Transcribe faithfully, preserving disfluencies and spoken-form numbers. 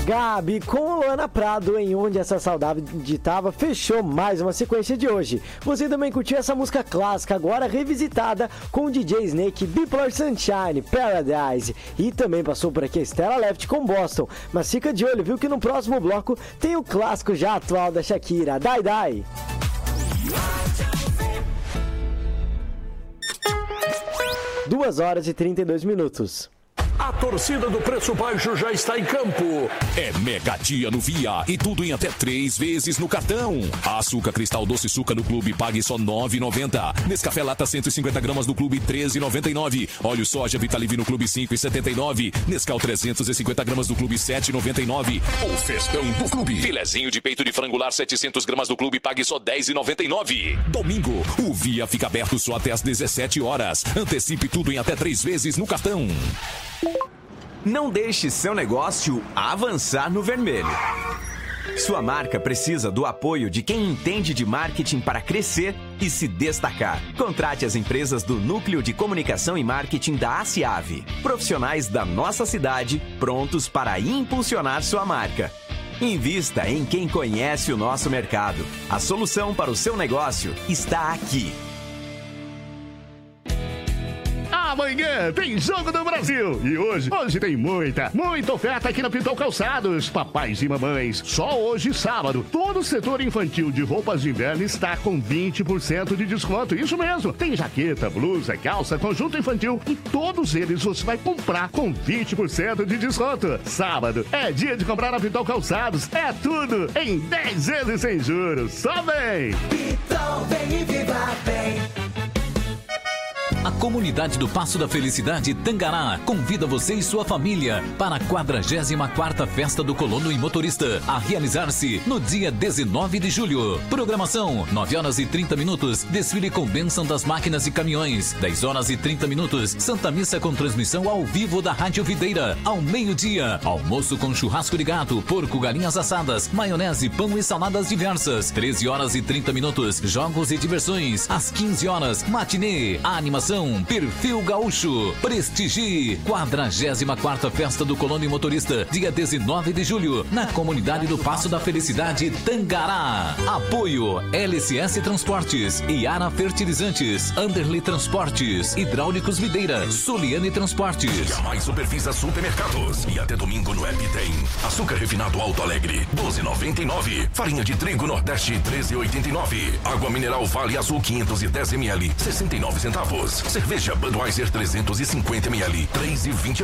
Gabi com Luana Prado, em Onde Essa Saudade Tava, fechou mais uma sequência de hoje. Você também curtiu essa música clássica, agora revisitada com o D J Snake, Bipolar Sunshine, Paradise. E também passou por aqui a Stella Left com Boston. Mas fica de olho, viu, que no próximo bloco tem o clássico já atual da Shakira, Die Die. duas horas e trinta e dois minutos. A torcida do Preço Baixo já está em campo. É Mega Dia no Via e tudo em até três vezes no cartão. Açúcar Cristal Doce Suca no Clube pague só nove reais e noventa centavos. Nescafé Lata cento e cinquenta gramas no Clube treze reais e noventa e nove centavos. Óleo Soja Vitalive no Clube cinco reais e setenta e nove centavos. Nescau trezentos e cinquenta gramas do Clube sete reais e noventa e nove centavos. O festão do Clube. Filezinho de peito de frangular setecentas gramas do Clube pague só dez reais e noventa e nove centavos. Domingo, o Via fica aberto só até às dezessete horas. Antecipe tudo em até três vezes no cartão. Não deixe seu negócio avançar no vermelho. Sua marca precisa do apoio de quem entende de marketing para crescer e se destacar. Contrate as empresas do Núcleo de Comunicação e Marketing da ACIAV. Profissionais da nossa cidade prontos para impulsionar sua marca. Invista em quem conhece o nosso mercado. A solução para o seu negócio está aqui. Amanhã tem Jogo do Brasil. E hoje, hoje tem muita, muita oferta aqui na Pitol Calçados. Papais e mamães, só hoje, sábado, todo o setor infantil de roupas de inverno está com vinte por cento de desconto. Isso mesmo. Tem jaqueta, blusa, calça, conjunto infantil e todos eles você vai comprar com vinte por cento de desconto. Sábado é dia de comprar na Pitol Calçados. É tudo em dez vezes sem juros. Só vem! Pitol, vem e viva bem. A comunidade do Passo da Felicidade Tangará convida você e sua família para a quadragésima quarta Festa do Colono e Motorista, a realizar-se no dia dezenove de julho. Programação: nove horas e trinta minutos, desfile com bênção das máquinas e caminhões. dez horas e trinta minutos, Santa Missa com transmissão ao vivo da Rádio Videira. Ao meio-dia, almoço com churrasco de gato, porco, galinhas assadas, maionese, pão e saladas diversas. treze horas e trinta minutos, jogos e diversões. Às quinze horas, matinê, a animação Perfil Gaúcho. Prestigie quadragésima quarta Festa do Colono e Motorista, dia dezenove de julho, na comunidade do Passo da Felicidade Tangará. Apoio L S S Transportes, Iara Fertilizantes, Anderly Transportes, Hidráulicos Videira, Soliane Transportes. E a Mais Supervisa Supermercados. E até domingo no app tem açúcar refinado Alto Alegre, doze reais e noventa e nove centavos. Farinha de trigo Nordeste, treze reais e oitenta e nove centavos. Água mineral Vale Azul quinhentos e dez mililitros, sessenta e nove centavos. Cerveja Budweiser trezentos e cinquenta mililitros, três reais e vinte e nove centavos.